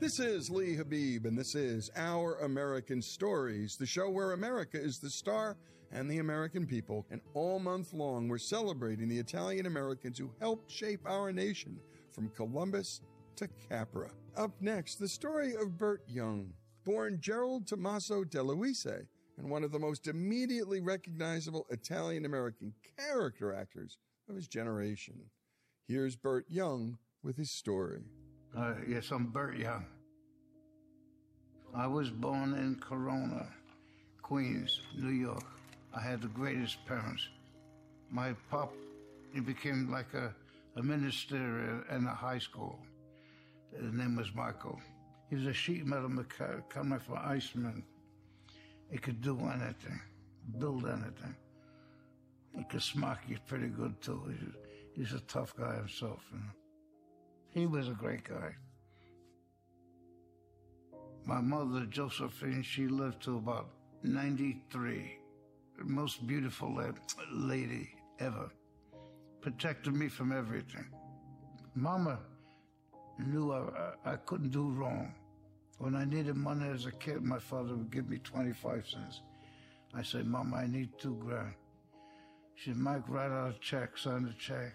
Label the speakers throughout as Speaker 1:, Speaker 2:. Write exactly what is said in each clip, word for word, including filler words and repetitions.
Speaker 1: This is Lee Habib, and this is Our American Stories, the show where America is the star and the American people. And all month long, we're celebrating the Italian Americans who helped shape our nation from Columbus to Capra. Up next, the story of Burt Young, born Gerald Tommaso De Luise, and one of the most immediately recognizable Italian-American character actors of his generation. Here's Burt Young with his story.
Speaker 2: Uh, yes, I'm Burt Young. I was born in Corona, Queens, New York. I had the greatest parents. My pop, he became like a, a minister in a high school. His name was Michael. He was a sheet metal mechanic coming from Iceman. He could do anything, build anything. He could smock you pretty good, too. He was, he was a tough guy himself, you know. He was a great guy. My mother, Josephine, she lived to about ninety-three. The most beautiful lady ever. Protected me from everything. Mama knew I, I couldn't do wrong. When I needed money as a kid, my father would give me twenty-five cents. I said, Mama, I need two grand. She said, Mike, write out a check, sign the check.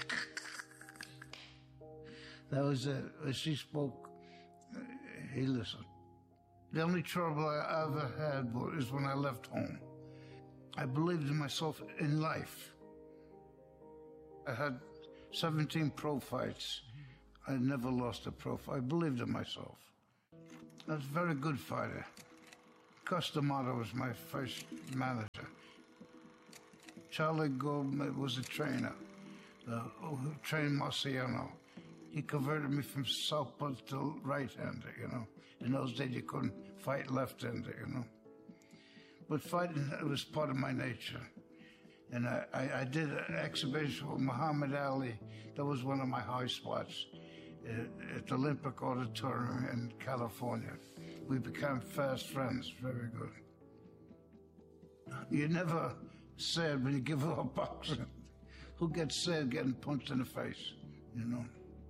Speaker 2: That was it. When she spoke, he listened. The only trouble I ever had was when I left home. I believed in myself in life. I had seventeen pro fights. I never lost a pro fight. I believed in myself. I was a very good fighter. Customato was my first manager. Charlie Goldman was a trainer, uh, who trained Marciano. He converted me from southpaw to right-hander, you know. In those days, you couldn't fight left-hander, you know. But fighting was part of my nature. And I, I, I did an exhibition with Muhammad Ali. That was one of my high spots at the Olympic Auditorium in California. We became fast friends, very good. You're never sad when you give up boxing. Who gets sad getting punched in the face, you know?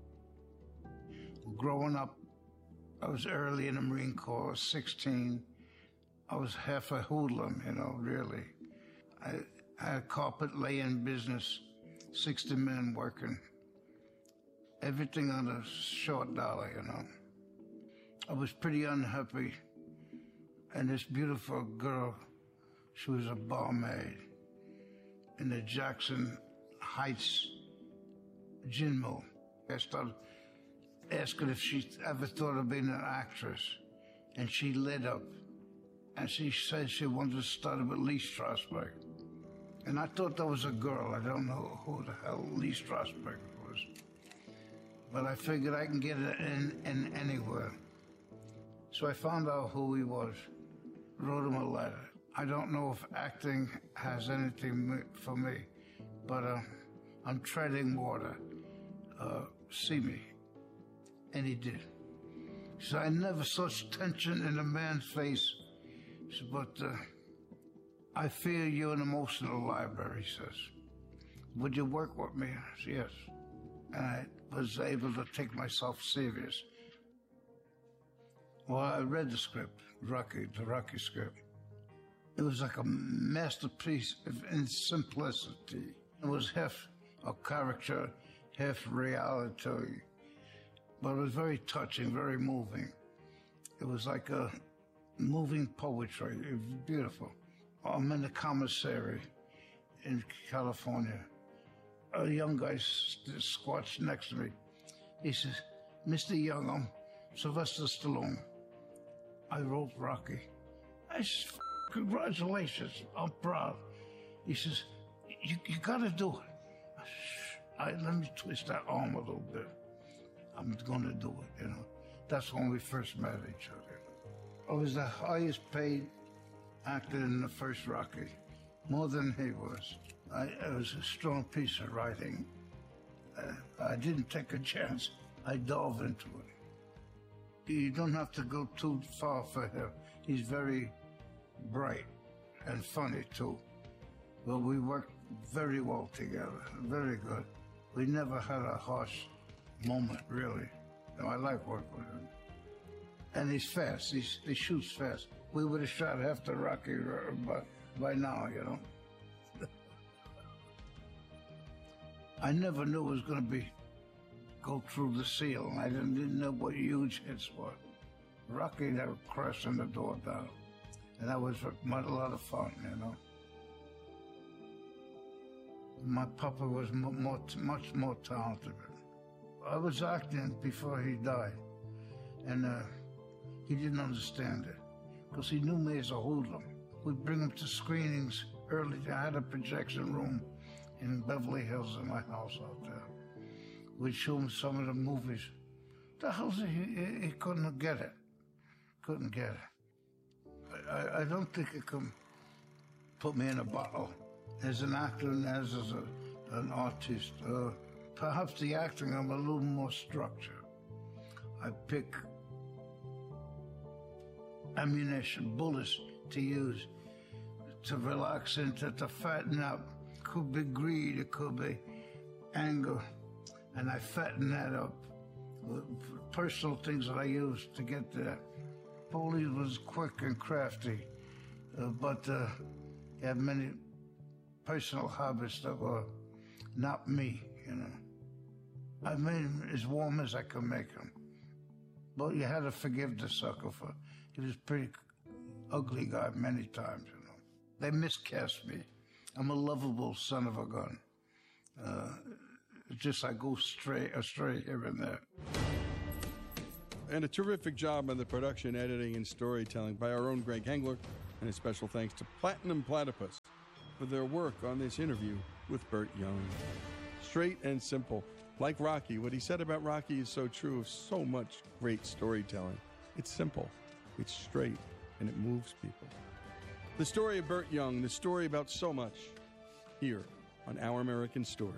Speaker 2: Growing up, I was early in the Marine Corps. I was sixteen. I was half a hoodlum, you know, really. I, I had a carpet laying business, sixty men working. Everything on a short dollar, you know. I was pretty unhappy. And this beautiful girl, she was a barmaid in the Jackson Heights gin mill. I started asking if she ever thought of being an actress. And she lit up. And she said she wanted to start with Lee Strasberg. And I thought that was a girl. I don't know who the hell Lee Strasberg was. But I figured I can get it in, in anywhere. So I found out who he was. Wrote him a letter. I don't know if acting has anything for me, but uh, I'm treading water. Uh, see me. And he did. He said, I never saw such tension in a man's face. He said, but uh, I fear you're an emotional library, he says. Would you work with me? I said, yes. And I was able to take myself serious. Well, I read the script, Rocky, the Rocky script. It was like a masterpiece in simplicity. It was half a character, half reality. But it was very touching, very moving. It was like a moving poetry. It was beautiful. I'm in the commissary in California. A young guy squats next to me. He says, Mister Young, I'm Sylvester Stallone. I wrote Rocky. I said, congratulations, I'm proud. He says, you, you gotta do it. I said, I, let me twist that arm a little bit. I'm gonna do it, you know. That's when we first met each other. I was the highest paid actor in the first Rocky, more than he was. I, it was a strong piece of writing. Uh, I didn't take a chance. I dove into it. You don't have to go too far for him. He's very bright and funny, too. But we worked very well together, very good. We never had a harsh moment, really. No, I like working with him. And he's fast. He's, he shoots fast. We would have shot half the Rocky by, by now, you know. I never knew it was going to be go through the seal. I didn't, didn't know what huge hits were. Rocky never crashing the door down. And that was a lot of fun, you know. My papa was more, more, much more talented. I was acting before he died, and uh, he didn't understand it, because he knew me as a hoodlum. We'd bring him to screenings early. I had a projection room in Beverly Hills in my house out there. We'd show him some of the movies. The hell's he, he, he couldn't get it. Couldn't get it. I, I don't think it could put me in a bottle. As an actor and as, as a, an artist, uh, perhaps the acting, I'm a little more structured. I pick ammunition, bullets to use, to relax into, to fatten up. Could be greed, it could be anger, and I fatten that up. Personal things that I use to get there. Foley was quick and crafty, uh, but uh, he had many personal habits that were not me, you know. I made him as warm as I could make him. But you had to forgive the sucker for, he was a pretty ugly guy many times, you know. They miscast me. I'm a lovable son of a gun. Uh, just I go stray, astray here and there.
Speaker 1: And a terrific job on the production, editing, and storytelling by our own Greg Hengler, and a special thanks to Platinum Platypus for their work on this interview with Burt Young. Straight and simple. Like Rocky, what he said about Rocky is so true of so much great storytelling. It's simple, it's straight, and it moves people. The story of Burt Young, the story about so much, here on Our American Stories.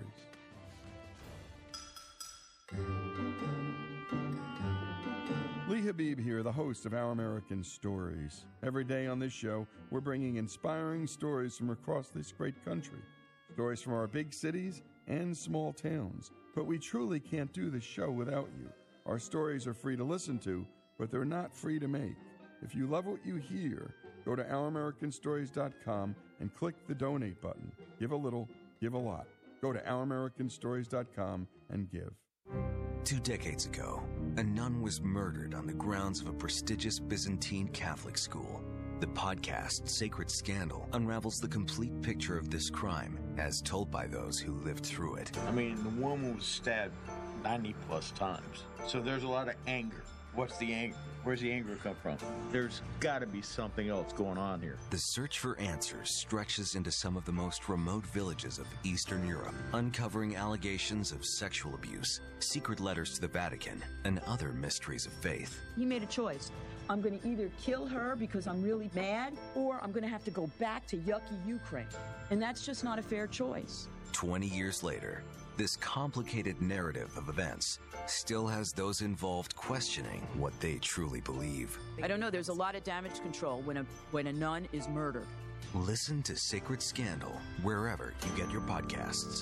Speaker 1: Lee Habib here, the host of Our American Stories. Every day on this show, we're bringing inspiring stories from across this great country. Stories from our big cities and small towns. But we truly can't do this show without you. Our stories are free to listen to, but they're not free to make. If you love what you hear, go to our american stories dot com and click the donate button. Give a little, give a lot. Go to our american stories dot com and give.
Speaker 3: Two decades ago, a nun was murdered on the grounds of a prestigious Byzantine Catholic school. The podcast Sacred Scandal unravels the complete picture of this crime as told by those who lived through it.
Speaker 4: I mean, the woman was stabbed ninety plus times. So there's a lot of anger. What's the anger? Where's the anger come from? There's got to be something else going on here.
Speaker 3: The search for answers stretches into some of the most remote villages of Eastern Europe, uncovering allegations of sexual abuse, secret letters to the Vatican, and other mysteries of faith.
Speaker 5: He made a choice. I'm going to either kill her because I'm really mad, or I'm going to have to go back to yucky Ukraine. And that's just not a fair choice.
Speaker 3: Twenty years later, this complicated narrative of events still has those involved questioning what they truly believe.
Speaker 5: I don't know, there's a lot of damage control when a when a nun is murdered.
Speaker 3: Listen to Sacred Scandal wherever you get your podcasts.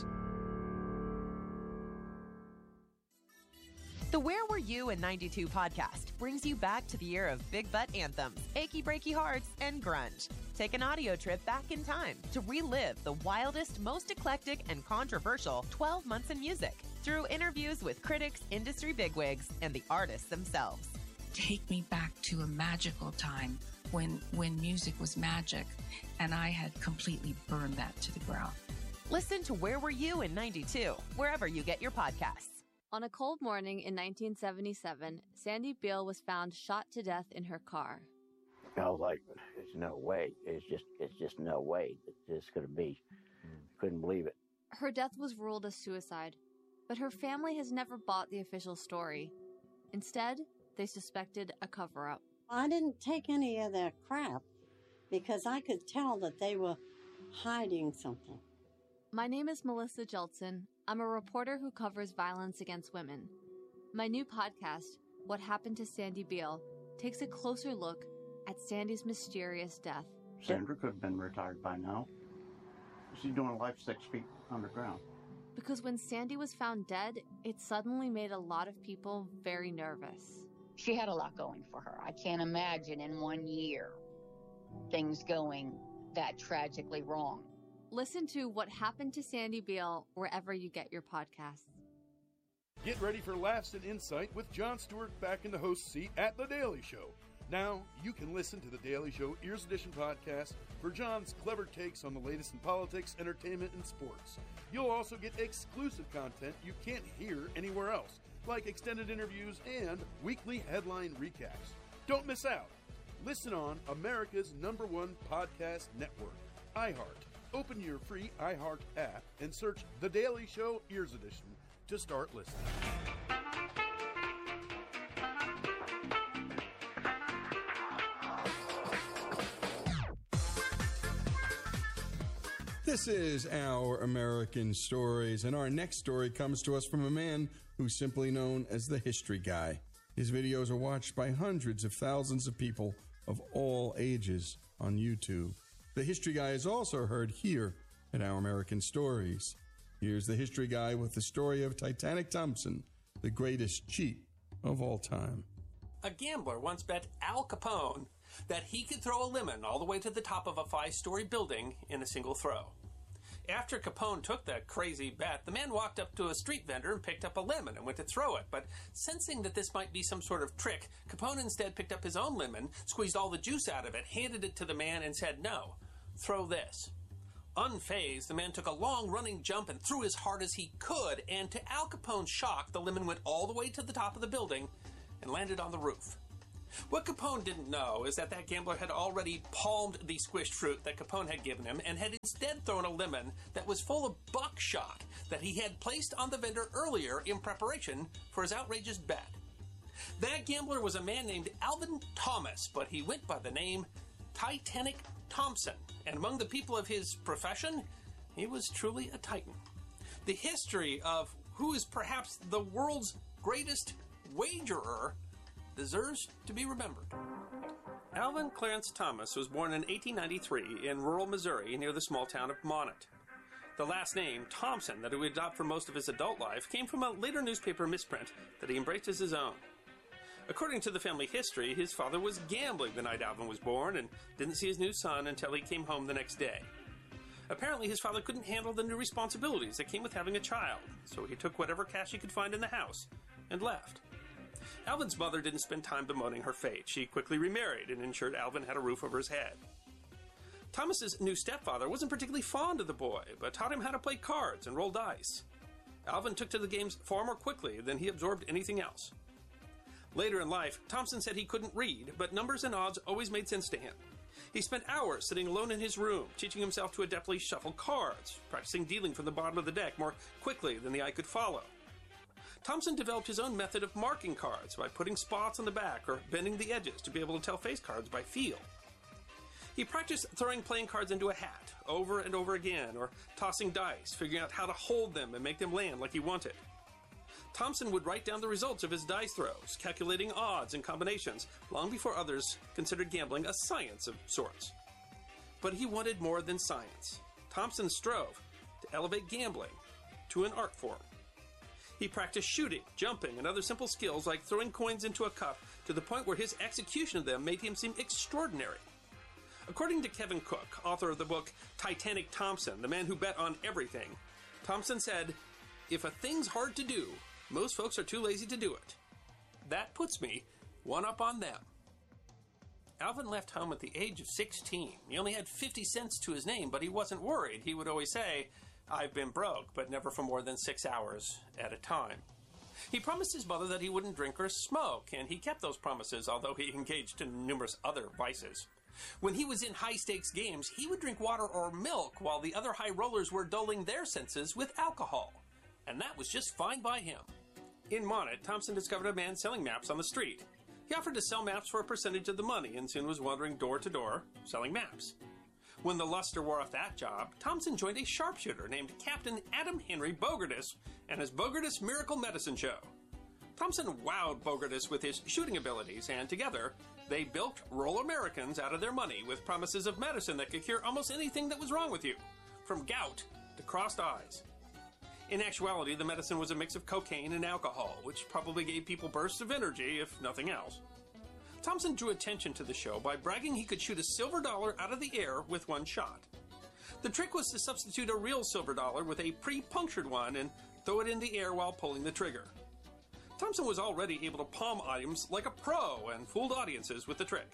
Speaker 6: The Where Were You in ninety-two podcast brings you back to the year of big butt anthems, achy breaky hearts, and grunge. Take an audio trip back in time to relive the wildest, most eclectic, and controversial twelve months in music through interviews with critics, industry bigwigs, and the artists themselves.
Speaker 7: Take me back to a magical time when when music was magic, and I had completely burned that to the ground.
Speaker 6: Listen to Where Were You in ninety-two, wherever you get your podcasts.
Speaker 8: On a cold morning in nineteen seventy-seven, Sandy Beale was found shot to death in her car.
Speaker 9: I was like, there's no way. It's just, it's just no way that this could be. Couldn't believe it.
Speaker 8: Her death was ruled as suicide, but her family has never bought the official story. Instead, they suspected a cover-up.
Speaker 10: I didn't take any of their crap because I could tell that they were hiding something.
Speaker 8: My name is Melissa Jeltsin. I'm a reporter who covers violence against women. My new podcast, What Happened to Sandy Beale, takes a closer look at Sandy's mysterious death.
Speaker 11: Sandra could have been retired by now. She's doing life six feet underground.
Speaker 8: Because when Sandy was found dead, it suddenly made a lot of people very nervous.
Speaker 12: she had a lot going for her. I can't imagine in one year things going that tragically wrong.
Speaker 8: Listen to What Happened to Sandy Beale wherever you get your podcasts.
Speaker 13: Get ready for laughs and insight with Jon Stewart back in the host seat at The Daily Show. Now, you can listen to The Daily Show Ears Edition podcast for Jon's clever takes on the latest in politics, entertainment, and sports. You'll also get exclusive content you can't hear anywhere else, like extended interviews and weekly headline recaps. Don't miss out. Listen on America's number one podcast network, iHeart. Open your free iHeart app and search The Daily Show Ears Edition to start listening.
Speaker 1: This is Our American Stories, and our next story comes to us from a man who's simply known as the History Guy. His videos are watched by hundreds of thousands of people of all ages on YouTube. The History Guy is also heard here at Our American Stories. Here's the History Guy with the story of Titanic Thompson, the greatest cheat of all time.
Speaker 14: A gambler once bet Al Capone that he could throw a lemon all the way to the top of a five-story building in a single throw. After Capone took that crazy bet, the man walked up to a street vendor and picked up a lemon and went to throw it. But sensing that this might be some sort of trick, Capone instead picked up his own lemon, squeezed all the juice out of it, handed it to the man, and said, "No, throw this." Unfazed, the man took a long running jump and threw as hard as he could, and to Al Capone's shock, the lemon went all the way to the top of the building and landed on the roof. What Capone didn't know is that that gambler had already palmed the squished fruit that Capone had given him and had instead thrown a lemon that was full of buckshot that he had placed on the vendor earlier in preparation for his outrageous bet. That gambler was a man named Alvin Thomas, but he went by the name Titanic Thompson, and among the people of his profession, he was truly a titan. The history of who is perhaps the world's greatest wagerer deserves to be remembered. Alvin Clarence Thomas was born in eighteen ninety-three in rural Missouri near the small town of Monnett. The last name, Thompson, that he would adopt for most of his adult life came from a later newspaper misprint that he embraced as his own. According to the family history, his father was gambling the night Alvin was born and didn't see his new son until he came home the next day. Apparently, his father couldn't handle the new responsibilities that came with having a child, so he took whatever cash he could find in the house and left. Alvin's mother didn't spend time bemoaning her fate. She quickly remarried and ensured Alvin had a roof over his head. Thomas's new stepfather wasn't particularly fond of the boy, but taught him how to play cards and roll dice. Alvin took to the games far more quickly than he absorbed anything else. Later in life, Thompson said he couldn't read, but numbers and odds always made sense to him. He spent hours sitting alone in his room, teaching himself to adeptly shuffle cards, practicing dealing from the bottom of the deck more quickly than the eye could follow. Thompson developed his own method of marking cards by putting spots on the back or bending the edges to be able to tell face cards by feel. He practiced throwing playing cards into a hat over and over again, or tossing dice, figuring out how to hold them and make them land like he wanted. Thompson would write down the results of his dice throws, calculating odds and combinations, long before others considered gambling a science of sorts. But he wanted more than science. Thompson strove to elevate gambling to an art form. He practiced shooting, jumping, and other simple skills like throwing coins into a cup to the point where his execution of them made him seem extraordinary. According to Kevin Cook, author of the book Titanic Thompson, the man who bet on everything, Thompson said, "If a thing's hard to do, most folks are too lazy to do it. That puts me one up on them." Alvin left home at the age of sixteen. He only had fifty cents to his name, but he wasn't worried. He would always say, "I've been broke, but never for more than six hours at a time." He promised his mother that he wouldn't drink or smoke, and he kept those promises, although he engaged in numerous other vices. When he was in high-stakes games, he would drink water or milk while the other high rollers were dulling their senses with alcohol. And that was just fine by him. In Monnett, Thompson discovered a man selling maps on the street. He offered to sell maps for a percentage of the money and soon was wandering door to door, selling maps. When the luster wore off that job, Thompson joined a sharpshooter named Captain Adam Henry Bogardus and his Bogardus Miracle Medicine Show. Thompson wowed Bogardus with his shooting abilities, and together, they bilked rural Americans out of their money with promises of medicine that could cure almost anything that was wrong with you, from gout to crossed eyes. In actuality, the medicine was a mix of cocaine and alcohol, which probably gave people bursts of energy, if nothing else. Thompson drew attention to the show by bragging he could shoot a silver dollar out of the air with one shot. The trick was to substitute a real silver dollar with a pre-punctured one and throw it in the air while pulling the trigger. Thompson was already able to palm items like a pro and fooled audiences with the trick.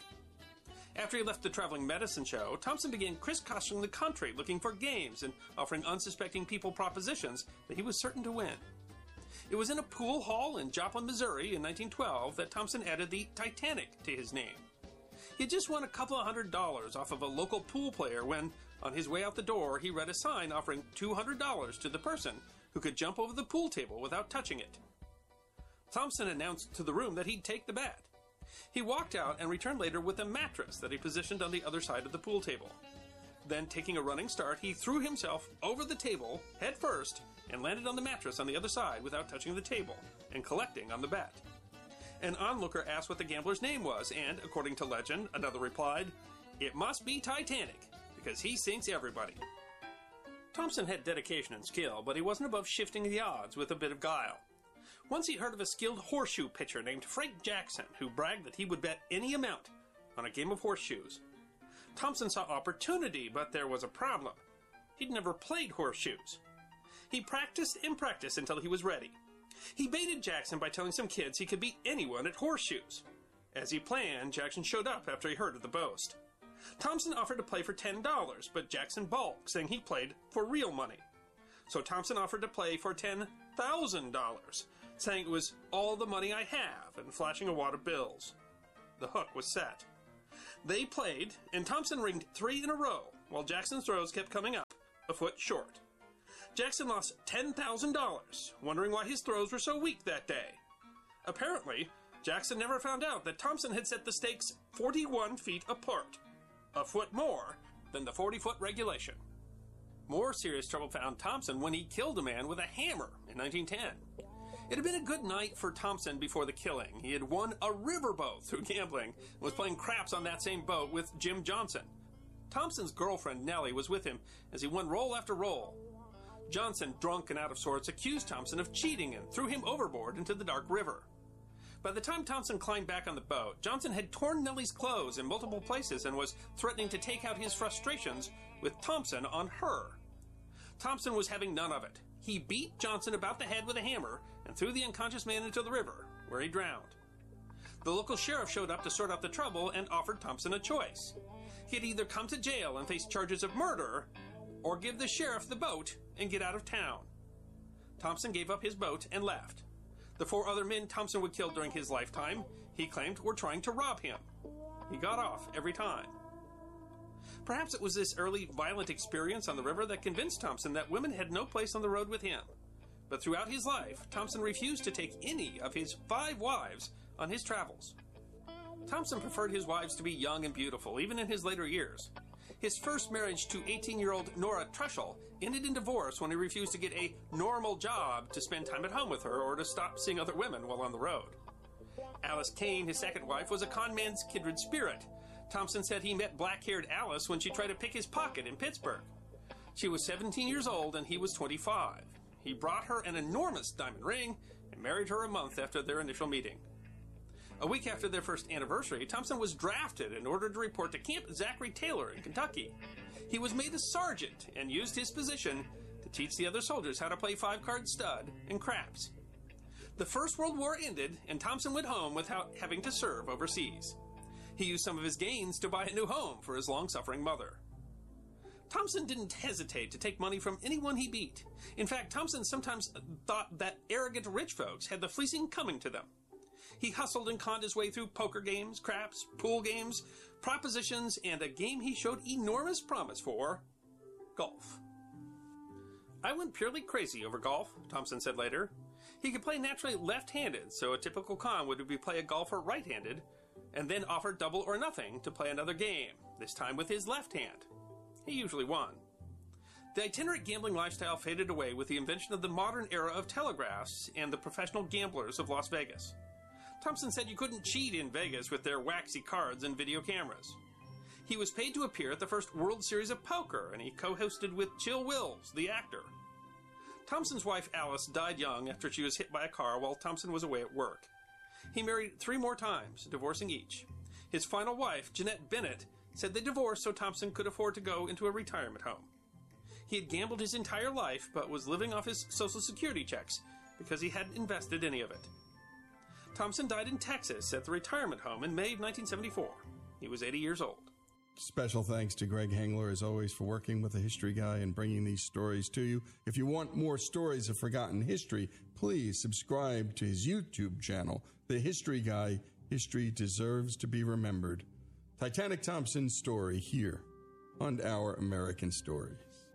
Speaker 14: After he left the traveling medicine show, Thompson began crisscrossing the country looking for games and offering unsuspecting people propositions that he was certain to win. It was in a pool hall in Joplin, Missouri in nineteen twelve that Thompson added the Titanic to his name. He had just won a couple of hundred dollars off of a local pool player when, on his way out the door, he read a sign offering two hundred dollars to the person who could jump over the pool table without touching it. Thompson announced to the room that he'd take the bet. He walked out and returned later with a mattress that he positioned on the other side of the pool table. Then, taking a running start, he threw himself over the table, head first, and landed on the mattress on the other side without touching the table and collecting on the bet. An onlooker asked what the gambler's name was, and, according to legend, another replied, "It must be Titanic, because he sinks everybody." Thompson had dedication and skill, but he wasn't above shifting the odds with a bit of guile. Once he heard of a skilled horseshoe pitcher named Frank Jackson, who bragged that he would bet any amount on a game of horseshoes. Thompson saw opportunity, but there was a problem. He'd never played horseshoes. He practiced and practiced until he was ready. He baited Jackson by telling some kids he could beat anyone at horseshoes. As he planned, Jackson showed up after he heard of the boast. Thompson offered to play for ten dollars, but Jackson balked, saying he played for real money. So Thompson offered to play for ten thousand dollars, saying it was all the money I have, and flashing a wad of bills. The hook was set. They played, and Thompson ringed three in a row, while Jackson's throws kept coming up, a foot short. Jackson lost ten thousand dollars, wondering why his throws were so weak that day. Apparently, Jackson never found out that Thompson had set the stakes forty-one feet apart, a foot more than the forty-foot regulation. More serious trouble found Thompson when he killed a man with a hammer in nineteen ten. It had been a good night for Thompson before the killing. He had won a riverboat through gambling and was playing craps on that same boat with Jim Johnson. Thompson's girlfriend, Nellie, was with him as he won roll after roll. Johnson, drunk and out of sorts, accused Thompson of cheating and threw him overboard into the dark river. By the time Thompson climbed back on the boat, Johnson had torn Nellie's clothes in multiple places and was threatening to take out his frustrations with Thompson on her. Thompson was having none of it. He beat Johnson about the head with a hammer and threw the unconscious man into the river, where he drowned. The local sheriff showed up to sort out the trouble and offered Thompson a choice. He'd either come to jail and face charges of murder, or give the sheriff the boat and get out of town. Thompson gave up his boat and left. The four other men Thompson would kill during his lifetime, he claimed, were trying to rob him. He got off every time. Perhaps it was this early violent experience on the river that convinced Thompson that women had no place on the road with him. But throughout his life, Thompson refused to take any of his five wives on his travels. Thompson preferred his wives to be young and beautiful, even in his later years. His first marriage to eighteen-year-old Nora Trushell ended in divorce when he refused to get a normal job to spend time at home with her or to stop seeing other women while on the road. Alice Kane, his second wife, was a con man's kindred spirit. Thompson said he met black-haired Alice when she tried to pick his pocket in Pittsburgh. She was seventeen years old and he was twenty-five. He brought her an enormous diamond ring and married her a month after their initial meeting. A week after their first anniversary, Thompson was drafted in order to report to Camp Zachary Taylor in Kentucky. He was made a sergeant and used his position to teach the other soldiers how to play five-card stud and craps. The First World War ended, and Thompson went home without having to serve overseas. He used some of his gains to buy a new home for his long-suffering mother. Thompson didn't hesitate to take money from anyone he beat. In fact, Thompson sometimes thought that arrogant rich folks had the fleecing coming to them. He hustled and conned his way through poker games, craps, pool games, propositions, and a game he showed enormous promise for, golf. "I went purely crazy over golf," Thompson said later. He could play naturally left-handed, so a typical con would be play a golfer right-handed, and then offer double or nothing to play another game, this time with his left hand. He usually won. The itinerant gambling lifestyle faded away with the invention of the modern era of telegraphs and the professional gamblers of Las Vegas. Thompson said you couldn't cheat in Vegas with their waxy cards and video cameras. He was paid to appear at the first World Series of Poker, and he co-hosted with Chill Wills, the actor. Thompson's wife Alice died young after she was hit by a car while Thompson was away at work. He married three more times, divorcing each. His final wife, Jeanette Bennett, said they divorced so Thompson could afford to go into a retirement home. He had gambled his entire life, but was living off his Social Security checks because he hadn't invested any of it. Thompson died in Texas at the retirement home in May of nineteen seventy-four. He was eighty years old.
Speaker 1: Special thanks to Greg Hengler, as always, for working with the History Guy and bringing these stories to you. If you want more stories of forgotten history, please subscribe to his YouTube channel, The History Guy. History deserves to be remembered. Titanic Thompson's story here on Our American Stories.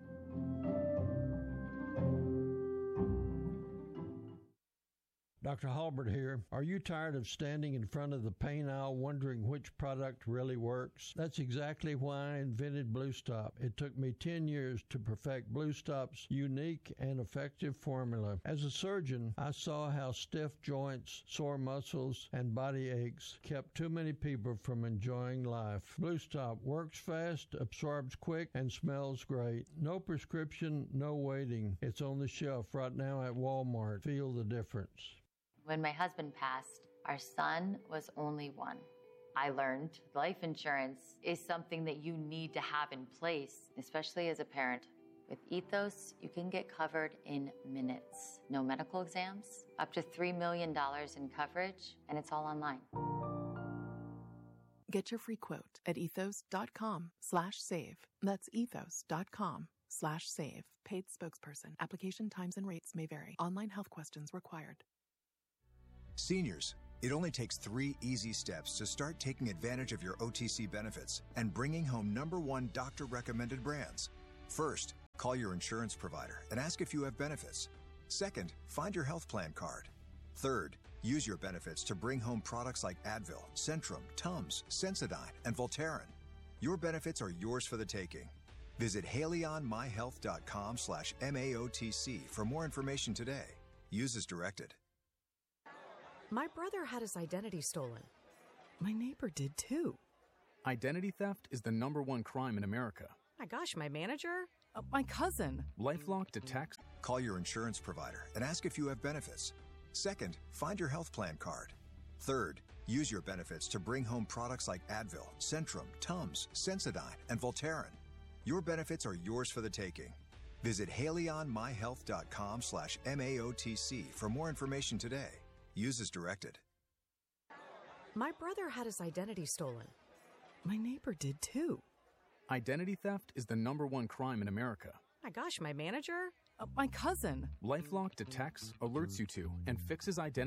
Speaker 15: Doctor Halbert here. Are you tired of standing in front of the pain aisle wondering which product really works? That's exactly why I invented Blue Stop. It took me ten years to perfect Blue Stop's unique and effective formula. As a surgeon, I saw how stiff joints, sore muscles, and body aches kept too many people from enjoying life. Blue Stop works fast, absorbs quick, and smells great. No prescription, no waiting. It's on the shelf right now at Walmart. Feel the difference.
Speaker 16: When my husband passed, our son was only one. I learned life insurance is something that you need to have in place, especially as a parent. With Ethos, you can get covered in minutes. No medical exams, up to three million dollars in coverage, and it's all online.
Speaker 17: Get your free quote at ethos.com slash save. That's ethos.com slash save. Paid spokesperson. Application times and rates may vary. Online health questions required.
Speaker 18: Seniors, it only takes three easy steps to start taking advantage of your O T C benefits and bringing home number one doctor-recommended brands. First, call your insurance provider and ask if you have benefits. Second, find your health plan card. Third, use your benefits to bring home products like Advil, Centrum, Tums, Sensodyne, and Voltaren. Your benefits are yours for the taking. Visit haleyonmyhealth.com slash MAOTC for more information today. Use as directed.
Speaker 19: My brother had his identity stolen. My neighbor did too.
Speaker 20: Identity theft is the number one crime in America.
Speaker 19: My gosh, my manager? Uh, my cousin.
Speaker 18: LifeLock detects. Call your insurance provider and ask if you have benefits. Second, find your health plan card. Third, use your benefits to bring home products like Advil, Centrum, Tums, Sensodyne, and Voltaren. Your benefits are yours for the taking. Visit haleyonmyhealth.com slash MAOTC for more information today. Use as directed.
Speaker 19: My brother had his identity stolen. My neighbor did too.
Speaker 20: Identity theft is the number one crime in America.
Speaker 19: My gosh, my manager? Uh, my cousin.
Speaker 20: LifeLock detects, alerts you to, and fixes identity